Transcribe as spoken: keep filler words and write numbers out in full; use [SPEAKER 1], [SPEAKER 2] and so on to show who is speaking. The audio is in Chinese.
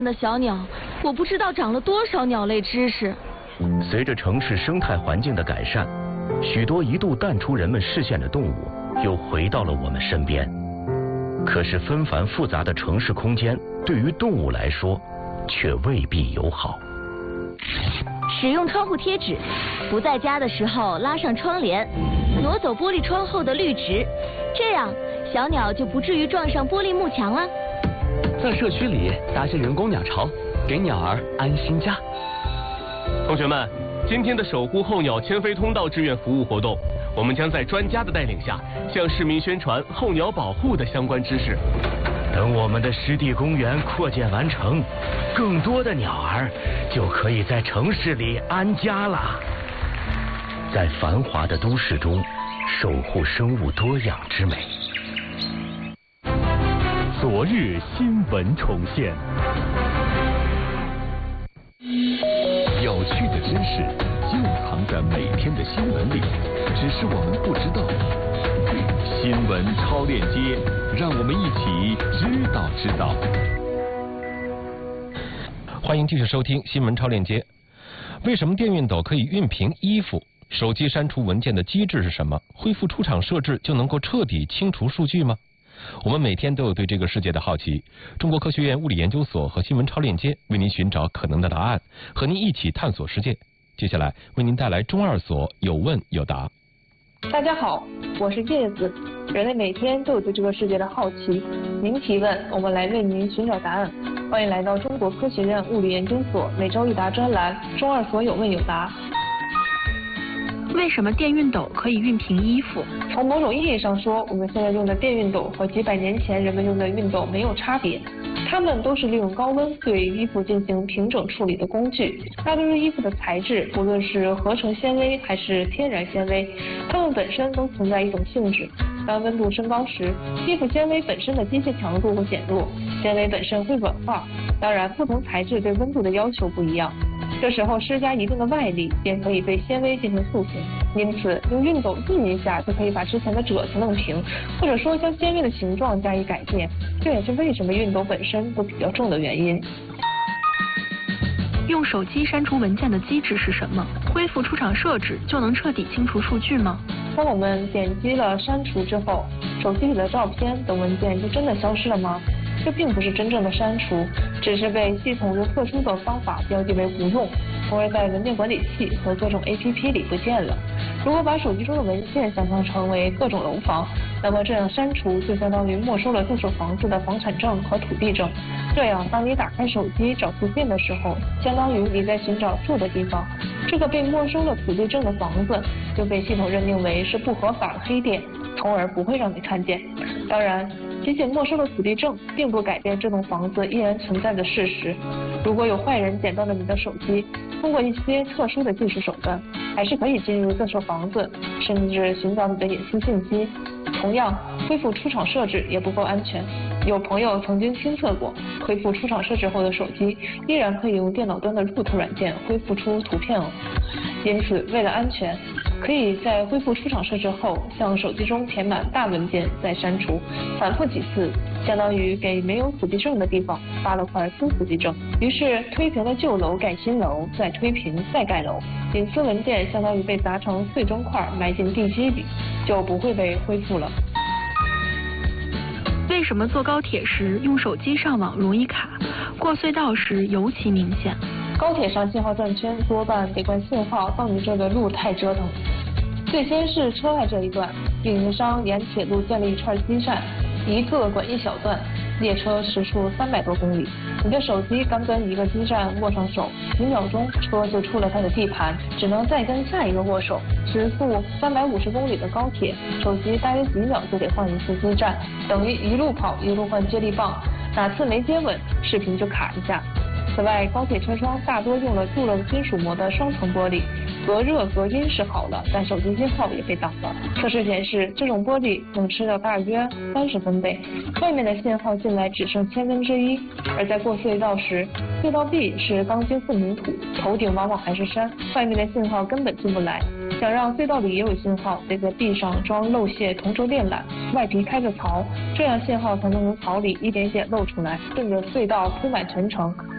[SPEAKER 1] 的小鸟，我不知道长了多少鸟类知识。
[SPEAKER 2] 随着城市生态环境的改善，许多一度淡出人们视线的动物又回到了我们身边。可是纷繁复杂的城市空间对于动物来说却未必友好。
[SPEAKER 1] 使用窗户贴纸，不在家的时候拉上窗帘，挪走玻璃窗后的绿植，这样小鸟就不至于撞上玻璃幕墙了。
[SPEAKER 3] 在社区里搭些人工鸟巢，给鸟儿安心家。
[SPEAKER 4] 同学们，今天的守护候鸟迁飞通道志愿服务活动，我们将在专家的带领下，向市民宣传候鸟保护的相关知识。
[SPEAKER 2] 等我们的湿地公园扩建完成，更多的鸟儿就可以在城市里安家了。在繁华的都市中，守护生物多样之美。
[SPEAKER 5] 昨日新闻重现，有趣的知识就藏在每天的新闻里，只是我们不知道。新闻超链接，让我们一起知道知道。
[SPEAKER 6] 欢迎继续收听新闻超链接。为什么电熨斗可以熨平衣服？手机删除文件的机制是什么？恢复出厂设置就能够彻底清除数据吗？我们每天都有对这个世界的好奇。中国科学院物理研究所和新闻超链接为您寻找可能的答案，和您一起探索世界。接下来为您带来中二所有问有答。
[SPEAKER 7] 大家好，我是叶子。人类每天都有对这个世界的好奇，您提问，我们来为您寻找答案。欢迎来到中国科学院物理研究所每周一答专栏中二所有问有答。
[SPEAKER 8] 为什么电熨斗可以熨平衣服？
[SPEAKER 7] 从某种意义上说，我们现在用的电熨斗和几百年前人们用的熨斗没有差别，它们都是利用高温对衣服进行平整处理的工具。大多数衣服的材质，不论是合成纤维还是天然纤维，它们本身都存在一种性质。当温度升高时，衣服纤维本身的机械强度会减弱，纤维本身会软化。当然，不同材质对温度的要求不一样。这时候施加一定的外力，便可以被纤维进行塑形。因此，用熨斗熨一下就可以把之前的褶子弄平，或者说将纤维的形状加以改变。这也是为什么熨斗本身都比较重的原因。
[SPEAKER 8] 用手机删除文件的机制是什么？恢复出厂设置就能彻底清除数据吗？
[SPEAKER 7] 当我们点击了删除之后，手机里的照片等文件就真的消失了吗？这并不是真正的删除，只是被系统用特殊的方法标记为不用，从而在文件管理器和各种 A P P 里不见了。如果把手机中的文件想象成为各种楼房，那么这样删除就相当于没收了这所房子的房产证和土地证。这样，当你打开手机找图片的时候，相当于你在寻找住的地方，这个被没收了土地证的房子就被系统认定为是不合法的黑店，从而不会让你看见。当然，仅仅没收了土地证，并不改变这栋房子依然存在的事实。如果有坏人捡到了你的手机，通过一些特殊的技术手段，还是可以进入这所房子，甚至寻找你的隐私信息。同样，恢复出厂设置也不够安全。有朋友曾经亲测过，恢复出厂设置后的手机依然可以用电脑端的 root 软件恢复出图片哦。因此，为了安全，可以在恢复出厂设置后，向手机中填满大文件再删除，反复几次，相当于给没有土地证的地方发了块新土地证。于是推平了旧楼盖新楼，再推平再盖楼，隐私文件相当于被砸成碎砖块埋进地基里，就不会被恢复了。
[SPEAKER 8] 为什么坐高铁时用手机上网容易卡，过隧道时尤其明显？
[SPEAKER 7] 高铁上信号断圈多半得怪信号到你这个路太折腾。最先是车外这一段，运营商沿铁路建立一串基站，一个管一小段，列车时速三百多公里。你的手机刚跟一个基站握上手，几秒钟车就出了它的地盘，只能再跟下一个握手。时速三百五十公里的高铁，手机大约几秒就得换一次基站，等于一路跑一路换接力棒，哪次没接稳，视频就卡一下。此外，高铁车窗大多用了镀了金属膜的双层玻璃，隔热隔音是好了，但手机信号也被挡了。测试显示，这种玻璃能吃掉大约三十分贝，外面的信号进来只剩千分之一。而在过隧道时，隧道壁是钢筋混凝土，头顶往往还是山，外面的信号根本进不来。想让隧道里也有信号，得在壁上装漏泄同轴电缆，外皮开着槽，这样信号才能从槽里一点点漏出来，顺着隧道铺满全程。